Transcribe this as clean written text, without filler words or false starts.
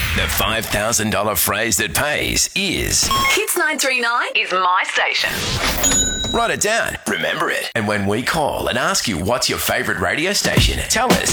The $5,000 phrase that pays is... Hits 939 is my station. Write it down. Remember it. And when we call and ask you what's your favourite radio station, tell us